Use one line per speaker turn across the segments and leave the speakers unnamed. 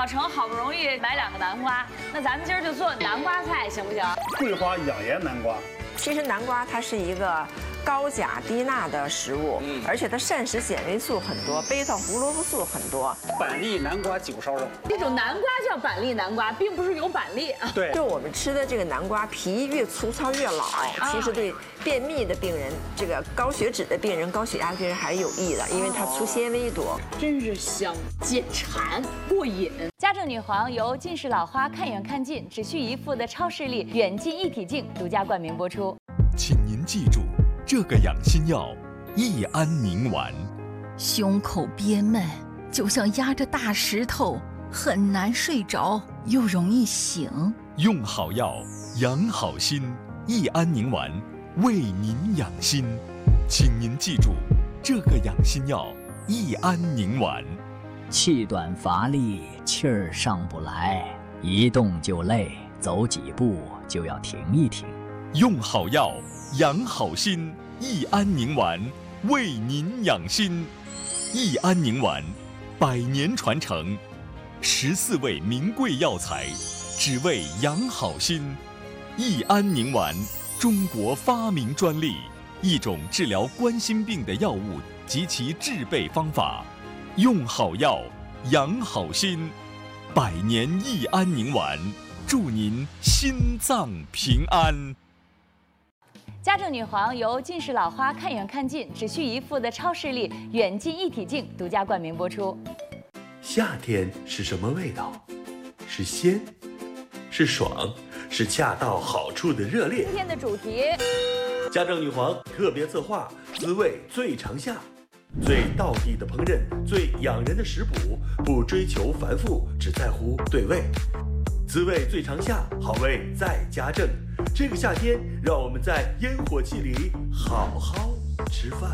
老程好不容易买2个南瓜，那咱们今儿就做南瓜菜，行不行？
桂花养颜南瓜。
其实南瓜它是一个高钾低钠的食物，而且它膳食纤维素很多，贝塔胡萝卜素很多。
板栗南瓜酒烧肉，
这种南瓜叫板栗南瓜，并不是有板栗啊。
对，
就我们吃的这个南瓜皮越粗糙越老，其实对便秘的病人、这个高血脂的病人、高血压的病人还是有益的，因为它粗纤维多。
真是香，解馋过瘾。家政女皇由近视老花看远看近只需一副的超视力远近一体镜独家冠名播出。
请您记住，这个养心药益安宁丸。
胸口憋闷，就像压着大石头，很难睡着，又容易醒。
用好药，养好心，益安宁丸为您养心。请您记住，这个养心药益安宁丸。
气短乏力，气儿上不来，一动就累，走几步就要停一停。
用好药，养好心，益安宁丸为您养心。益安宁丸100年传承，14味名贵药材，只为养好心。益安宁丸，中国发明专利，一种治疗冠心病的药物及其制备方法。用好药，养好心，100年益安宁丸，祝您心脏平安。
家政女皇由近视老花看远看近只需一副的超视力远近一体镜独家冠名播出。
夏天是什么味道？是鲜，是爽，是恰到好处的热烈。
今天的主题，
家政女皇特别策划，滋味最长夏，最道地的烹饪，最养人的食谱，不追求繁复，只在乎对味。滋味最长夏，好味在家政。这个夏天，让我们在烟火气里好好吃饭。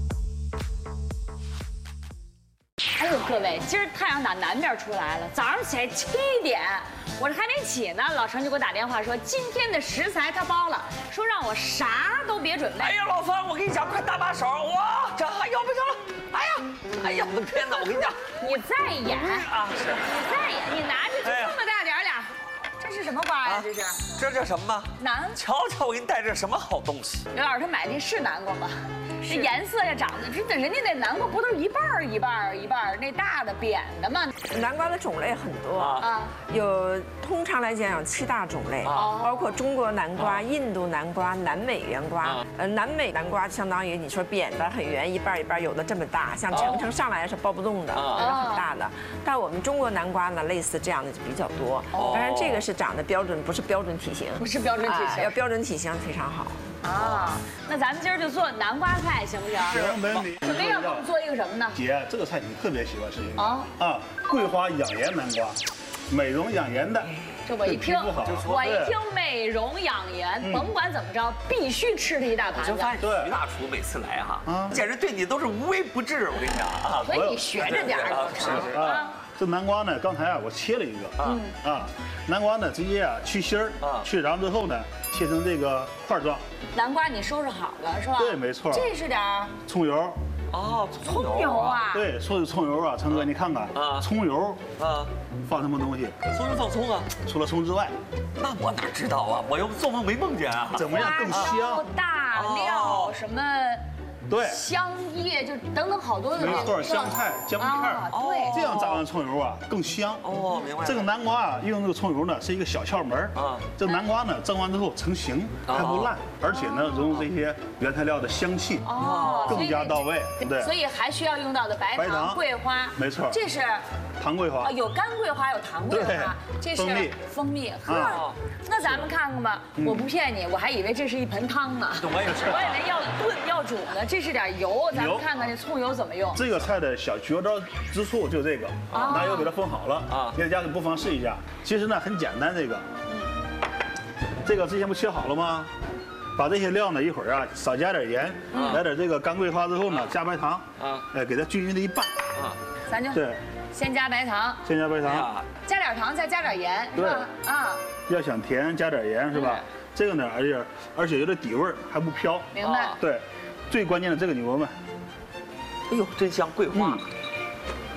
哎呦，各位，今儿太阳打南边出来了，早上起来7点，我这还没起呢，老程就给我打电话说，今天的食材他包了，说让我啥都别准备。
哎呀，老三，我跟你讲，快搭把手，哇，这哎呦不行了，哎呀，天哪，我跟你讲，
你再演啊，
是，
你再演，你拿着就这么大点儿俩，这是什么瓜呀？这是？
这叫什么？
南。
瞧瞧，我给你带这什么好东西？
刘老师，他买的是南瓜吗？这颜色呀，长得，这人家那南瓜不都是一半儿一半儿一半儿那大的扁的吗？
南瓜的种类很多啊，通常来讲有7大种类，包括中国南瓜、印度南瓜、南美圆瓜。南美南瓜相当于你说扁的很圆，一半儿一半儿，有的这么大，像程上来是抱不动的，有的很大的。但我们中国南瓜呢，类似这样的就比较多。当然这个是长得标准，不是标准体型，
不是标准体型，
要标准体型非常好。
啊，那咱们今儿就做南瓜菜行不行？
行，没问题。
准备要给我们做一个什么呢？
姐，这个菜你特别喜欢吃桂花养颜南瓜，美容养颜的。
这我一听，美容养颜，甭管怎么着，必须吃它一大盘子。
我就发现徐大厨每次来哈，简直对你都是无微不至。我跟你讲啊，
所以你学着点儿就是啊。
这南瓜呢，刚才我切了一个南瓜呢直接去芯儿，去瓤之后呢，切成这个块状。
南瓜你收拾好了是吧？
对，没错。
这是点
葱油。
哦，
葱油啊。
对，说是葱油啊，成哥你看看葱油放什么东西？
葱油放葱啊？
除了葱之外，
那我哪知道啊？我又做梦没梦见啊。
怎么样更香？
大料什么？
对，
香叶就等等好多的，
没错，香菜、姜片
对，
这样炸完葱油啊更香。
哦，明白。
这个南瓜啊，用这个葱油呢是一个小窍门这南瓜呢蒸完之后成型还不烂，而且呢融入这些原材料的香气更加到位。对，
所以还需要用到的白糖、桂花，
没错，
这是
糖桂花。
有干桂花，有糖桂花，这是蜂蜜。呵，那咱们看看吧，我不骗你，我还以为这是一盆汤呢。
我也是，
我以为要炖要煮呢。这是点油，咱们看看这葱油怎么用。
这个菜的小绝招之处就这个，拿油给它封好了你在家里不妨试一下。其实呢很简单，这个之前不切好了吗？把这些料呢一会儿少加点盐，来点这个干桂花之后呢加白糖，给它均匀的一拌
咱就对，先加白糖，加点糖再加点盐，是吧？
要想甜加点盐是吧？这个呢而且有点底味还不飘。
明白。
对。最关键的这个你闻闻，
哎呦，真香，桂花。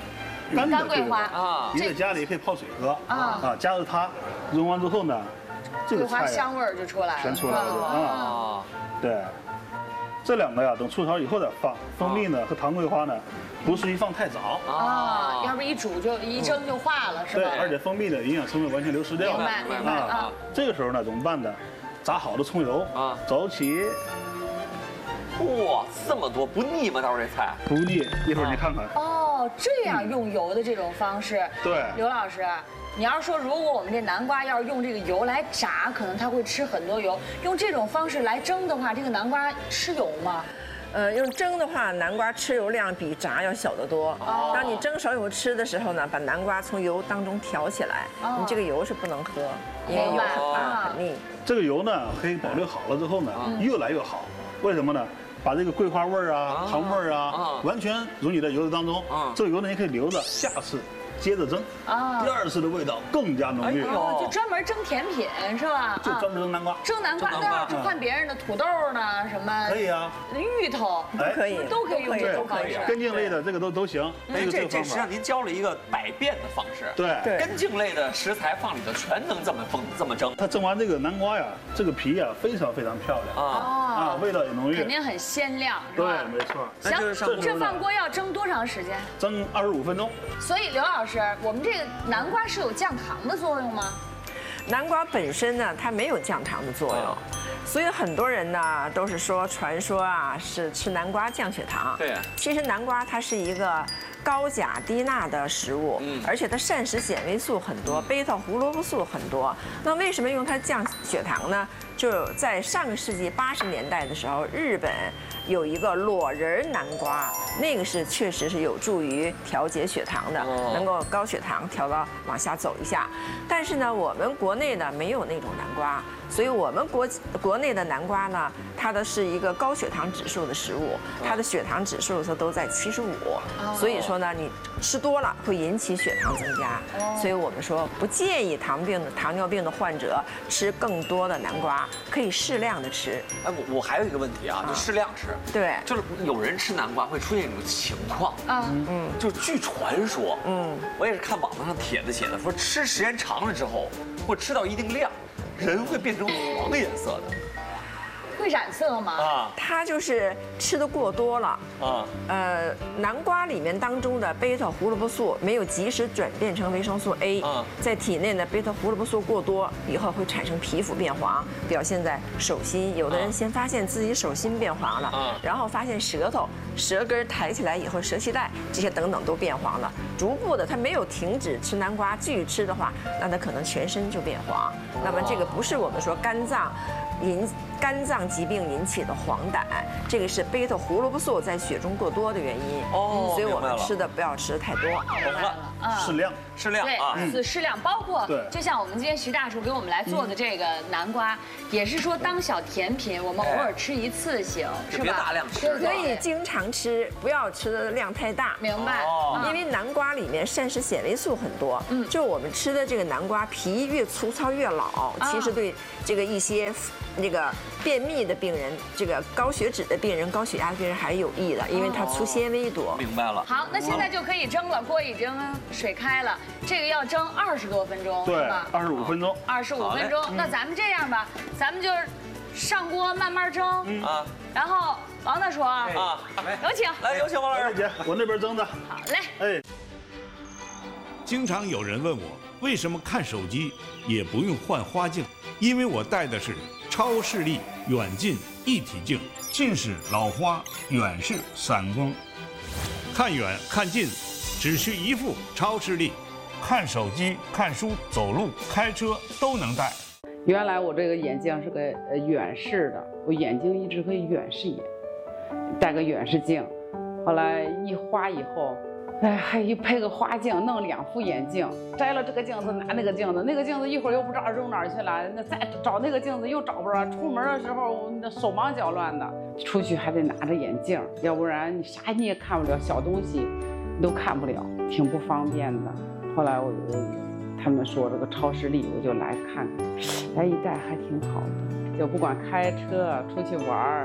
干的
桂花
啊，你在家里可以泡水喝啊，加入它融完之后呢，这个
桂花
菜
香味儿就出来了，
全出来了啊。对，这两个呀，等出槽以后再放。蜂蜜呢和糖桂花呢，不适宜放太早
啊，要不一煮就一蒸就化了，是吧？
对，而且蜂蜜的营养成分完全流失掉了。
明白啊。
这个时候呢，怎么办呢？炸好的葱油啊，走起。
哇，这么多不腻吗？到时候这菜
不腻，一会儿你看看。
哦，这样用油的这种方式，
对，
刘老师。你要是说，如果我们这南瓜要是用这个油来炸，可能它会吃很多油。用这种方式来蒸的话，这个南瓜吃油吗？
用蒸的话，南瓜吃油量比炸要小得多。当你蒸少油吃的时候呢，把南瓜从油当中挑起来，你这个油是不能喝，因为油很腻。
这个油呢，可以保留好了之后呢，越来越好。为什么呢？把这个桂花味儿啊、糖味儿啊，完全溶解在油的当中。这个油呢，也可以留着下次接着蒸啊，第二次的味道更加浓郁。
就专门蒸甜品是吧？
就专门蒸南瓜。
蒸南瓜，那要是换别人的土豆呢？什么？
可以啊。
芋头
都可以，
都可以用这种方式。
根茎类的这个都行。
这实际上您教了一个百变的方式。
对。
根茎类的食材放里头全能这么蒸。
它蒸完这个南瓜呀，这个皮呀非常非常漂亮啊，味道也浓郁，
肯定很鲜亮。
对，没错。
行，这饭锅要蒸多长时间？
蒸25分钟。
所以刘老师，我们这个南瓜是有降糖的作用吗？
南瓜本身呢，它没有降糖的作用，所以很多人呢都是传说啊是吃南瓜降血糖。
对，
其实南瓜它是一个高钾低钠的食物，而且它膳食纤维素很多，贝塔胡萝卜素很多。那为什么用它降血糖呢？就在上个世纪80年代的时候，日本有一个裸仁南瓜，那个是确实是有助于调节血糖的，能够高血糖调到往下走一下。但是呢，我们国内呢没有那种南瓜，所以我们国内的南瓜呢，它的是一个高血糖指数的食物，它的血糖指数都在75，所以说呢，你吃多了会引起血糖增加，所以我们说不建议糖尿病的患者吃更多的南瓜。可以适量的吃。
哎，我还有一个问题啊，就适量吃。
对，
就是有人吃南瓜会出现一种情况，就是据传说，我也是看网上帖子写的，说吃时间长了之后，或吃到一定量，人会变成黄颜色的。
会染色吗？
它就是吃的过多了南瓜里面当中的贝塔胡萝卜素没有及时转变成维生素 A，在体内的贝塔胡萝卜素过多以后会产生皮肤变黄，表现在手心。有的人先发现自己手心变黄了，然后发现舌根抬起来以后，舌系带这些等等都变黄了。逐步的，他没有停止吃南瓜，继续吃的话，那他可能全身就变黄。那么这个不是我们说肝脏疾病引起的黄疸，这个是贝塔胡萝卜素在血中过多的原因。所以我们吃的不要吃的太多。
适量
对，适量，包括就像我们今天徐大厨给我们来做的这个南瓜，也是说当小甜品，我们偶尔吃一次行，是吧？
别大量吃，
可以经常吃，不要吃的量太大。
明白。
因为南瓜里面膳食纤维素很多，就我们吃的这个南瓜皮越粗糙越老，其实对这个一些那个便秘的病人、这个高血脂的病人、高血压的病人还是有益的，因为它粗纤维多。
明白了。
好，那现在就可以蒸了，锅已经水开了，这个要蒸20多分钟，
对，25分钟。
25分钟，那咱们这样吧，咱们就上锅慢慢蒸然后王大厨有请，
来有请王老师
姐，我那边蒸的。
好嘞。
经常有人问我，为什么看手机也不用换花镜？因为我戴的是超视力远近一体镜，近视老花，远视散光，看远看近只需一副超视力，看手机、看书、走路、开车都能戴。
原来我这个眼镜是个远视的，我眼睛一直可以远视眼，戴个远视镜。后来一花以后，还一配个花镜，弄2副眼镜，摘了这个镜子拿那个镜子，那个镜子一会儿又不知道扔哪儿去了，那再找那个镜子又找不着。出门的时候那手忙脚乱的，出去还得拿着眼镜，要不然你啥你也看不了，小东西你都看不了，挺不方便的。后来他们说这个超视力，我就来看看，一戴还挺好的，就不管开车出去玩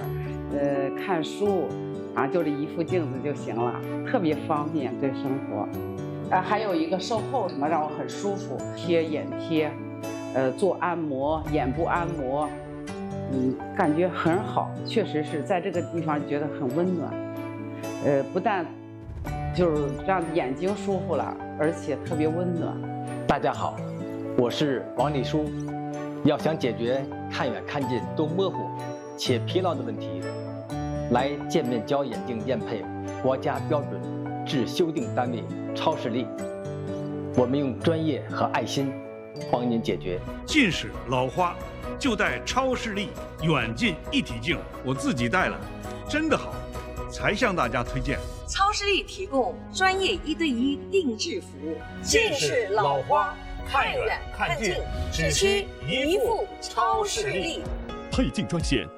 看书就这一副镜子就行了，特别方便对生活。 还有一个售后什么让我很舒服，贴眼贴，做按摩，眼部按摩，感觉很好，确实是在这个地方觉得很温暖，不但就是让眼睛舒服了，而且特别温暖。
大家好，我是王丽书。要想解决看远看近都模糊且疲劳的问题，来健面胶眼镜验配国家标准制修订单位超视力，我们用专业和爱心帮您解决
近视、老花，就戴超视力远近一体镜，我自己戴了，真的好，才向大家推荐。
超视力提供专业1对1定制服务，近视、老花，看远看近，只需一副超视力。
配镜专线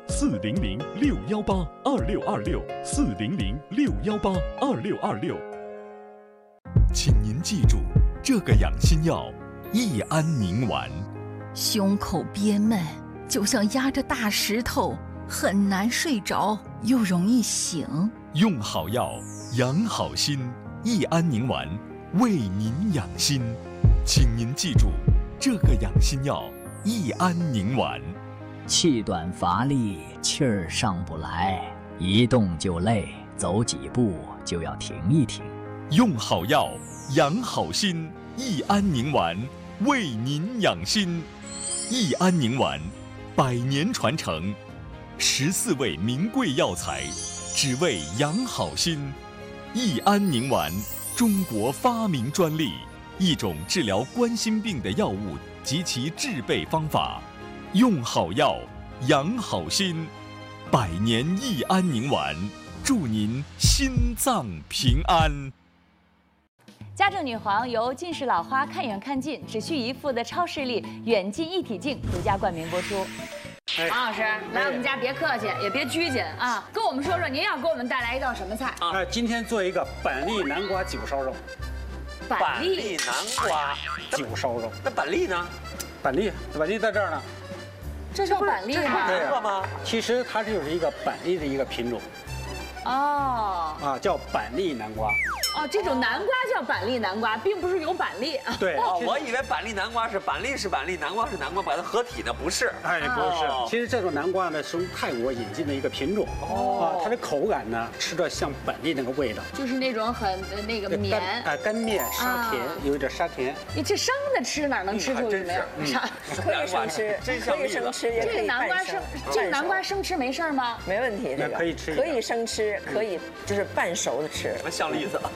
400-618-2626，400-618-2626。请您记住这个养心药益安宁丸。
胸口憋闷，就像压着大石头，很难睡着，又容易醒。
用好药，养好心，益安宁丸为您养心。请您记住这个养心药益安宁丸。
气短乏力，气儿上不来，一动就累，走几步就要停一停。
用好药，养好心，益安宁丸为您养心。益安宁丸100年传承，14味名贵药材，只为养好心。益安宁丸，中国发明专利，一种治疗冠心病的药物及其制备方法。用好药，养好心，100年益安宁丸，祝您心脏平安。
家政女皇由近视老花看远看近只需一副的超视力远近一体镜独家冠名播出。王老师，来我们家别客气，也别拘谨啊，跟我们说说您要给我们带来一道什么菜？
今天做一个板栗南瓜酒烧肉。
板栗
南瓜
酒烧肉，
那板栗呢？
板栗在这儿呢。
这叫板栗吗？
对吗？其实它就是一个板栗的一个品种。
哦。
叫板栗南瓜。
这种南瓜叫板栗南瓜，并不是有板栗啊。
对。
我以为板栗南瓜是板栗是板栗，南瓜是南瓜，把它合体的不是。
不是。其实这种南瓜呢是从泰国引进的一个品种。它的口感呢吃着像板栗那个味道，
就是那种很那个绵。
干面沙甜，有一点沙甜。
你这生的吃哪能吃出什么呀？
可以生吃，可以生吃，也可以半生。
这个南瓜生吃没事吗？
没问题，这个
可以吃，
可以生吃，可以就是半熟的吃。
像栗子。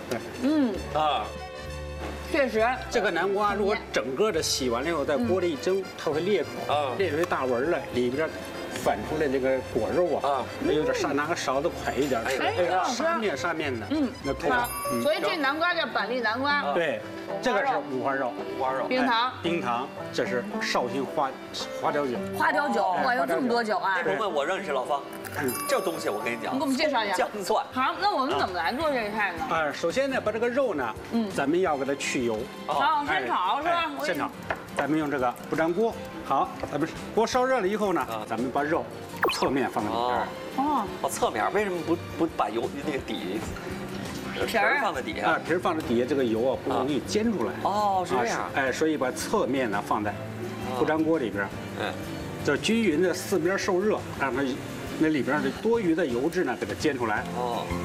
确实。
这个南瓜如果整个的洗完了以后，在锅里一蒸，它会裂口，裂出大纹来，里边反出来这个果肉有点拿个勺子㧟一点，沙面的，那口感。
所以这南瓜叫板栗南瓜。
对，这个是五花肉，冰糖，这是绍兴花雕酒。
花雕酒，哇，有这么多酒啊！
这东西我认识，老方。这东西我跟你讲，
你给我们介绍一下。
姜蒜。
好，那我们怎么来做这个菜呢？
首先呢，把这个肉呢，咱们要给它去油。
好，先炒是吧？
先炒。咱们用这个不粘锅。好，咱们锅烧热了以后呢，咱们把肉侧面放在里边。
侧面为什么不把油那个底皮儿放在底下？
皮儿放在底下，这个油不容易煎出来。
是这样。
所以把侧面呢放在不粘锅里边。就均匀的四边受热，让它那里边的多余的油脂呢给它煎出来。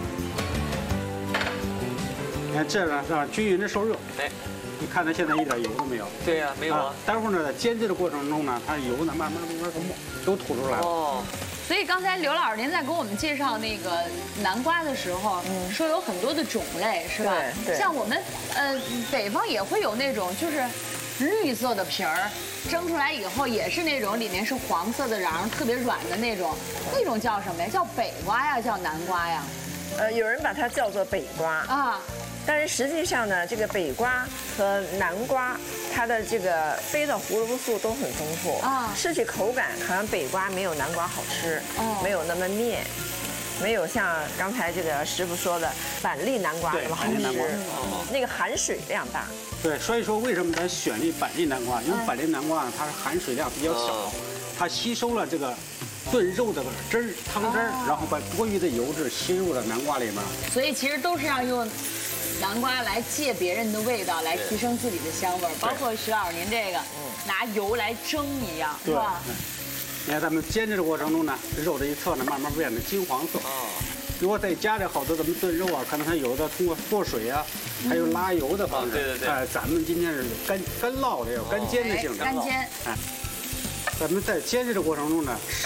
你看这呢让均匀的受热。你看它现在一点油都没有。
对呀，没有啊。
待会儿呢，在煎制的过程中呢，它油呢慢慢都吐出来了。
所以刚才刘老师您在给我们介绍那个南瓜的时候，说有很多的种类，是吧？
对。
像我们北方也会有那种就是绿色的皮儿，蒸出来以后也是那种里面是黄色的瓤，特别软的那种叫什么呀？叫北瓜呀，叫南瓜呀？
有人把它叫做北瓜但是实际上呢，这个北瓜和南瓜，它的这个贝塔胡萝卜素都很丰富吃起口感好像北瓜没有南瓜好吃，没有那么面，没有像刚才这个师傅说的板栗南瓜那么好吃，那个含水量大。
对，所以说为什么咱选立板栗南瓜？因为板栗南瓜它是含水量比较小，它吸收了这个炖肉的汁儿、汤汁儿，然后把多余的油脂吸入了南瓜里面。
所以其实都是要用南瓜来借别人的味道，来提升自己的香味儿。包括徐老师您这个拿油来蒸一样，是吧？
你看咱们煎制的过程中呢，肉这一侧呢慢慢变成金黄色。如果再加点好多咱们炖肉啊，可能它有的通过过水啊，还有拉油的方式。
对。
哎，咱们今天是干烙的，有干煎的性质。
干煎。
哎，咱们在煎制的过程中呢，